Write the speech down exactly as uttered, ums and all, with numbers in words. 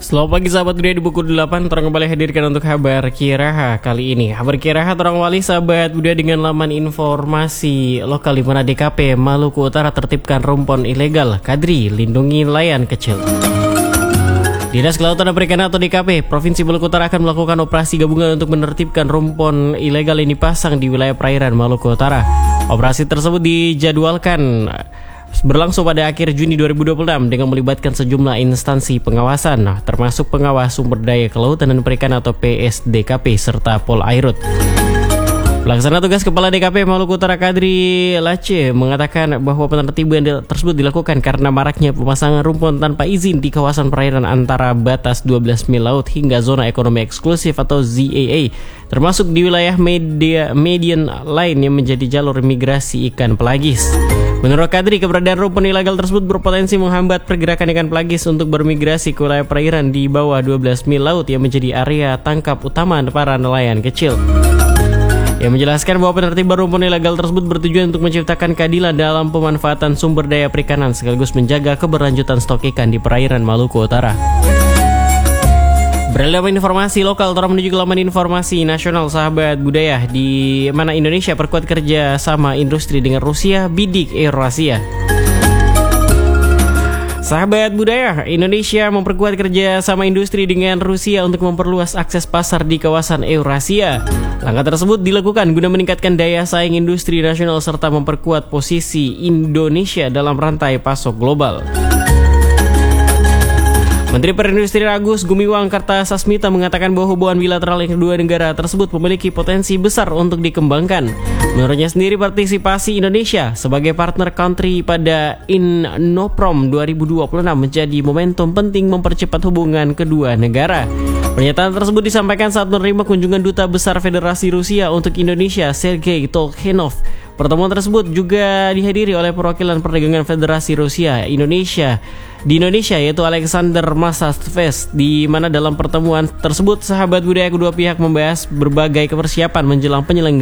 Selamat pagi sahabat budaya di buku delapan. Terang kembali hadirkan untuk kabar Kiraha kali ini. Kabar Kiraha terang wali sahabat budaya dengan laman informasi lokal di mana D K P Maluku Utara tertibkan rumpon ilegal. Kadri lindungi nelayan kecil. Dinas Kelautan dan Perikanan atau D K P Provinsi Maluku Utara akan melakukan operasi gabungan untuk menertibkan rumpon ilegal yang dipasang di wilayah perairan Maluku Utara. Operasi tersebut dijadwalkan berlangsung pada akhir Juni dua ribu dua puluh enam dengan melibatkan sejumlah instansi pengawasan, nah, termasuk pengawas sumber daya kelautan dan perikanan atau P S D K P serta Polairut. Pelaksana tugas Kepala D K P Maluku Utara Kadri Lace mengatakan bahwa penertiban tersebut dilakukan karena maraknya pemasangan rumpon tanpa izin di kawasan perairan antara batas dua belas mil laut hingga zona ekonomi eksklusif atau Z A A, termasuk di wilayah media median line yang menjadi jalur migrasi ikan pelagis. Menurut Kadri, keberadaan rumpon ilegal tersebut berpotensi menghambat pergerakan ikan pelagis untuk bermigrasi ke wilayah perairan di bawah dua belas mil laut yang menjadi area tangkap utama para nelayan kecil. Yang menjelaskan bahwa penertiban rumpon ilegal tersebut bertujuan untuk menciptakan keadilan dalam pemanfaatan sumber daya perikanan sekaligus menjaga keberlanjutan stok ikan di perairan Maluku Utara. Beralih dari informasi lokal, terus menuju ke laman informasi nasional sahabat budaya, di mana Indonesia perkuat kerja sama industri dengan Rusia, bidik Eurasia. Sahabat budaya, Indonesia memperkuat kerja sama industri dengan Rusia untuk memperluas akses pasar di kawasan Eurasia. Langkah tersebut dilakukan guna meningkatkan daya saing industri nasional serta memperkuat posisi Indonesia dalam rantai pasok global. Menteri Perindustrian Agus Gumiwang Kartasasmita mengatakan bahwa hubungan bilateral yang kedua negara tersebut memiliki potensi besar untuk dikembangkan. Menurutnya sendiri, partisipasi Indonesia sebagai partner country pada Innoprom dua ribu dua puluh enam menjadi momentum penting mempercepat hubungan kedua negara. Pernyataan tersebut disampaikan saat menerima kunjungan Duta Besar Federasi Rusia untuk Indonesia, Sergei Tolkhanov. Pertemuan tersebut juga dihadiri oleh perwakilan perdagangan Federasi Rusia Indonesia di Indonesia, yaitu Alexander Masastves, di mana dalam pertemuan tersebut sahabat budaya kedua pihak membahas berbagai kepersiapan menjelang penyelenggaraan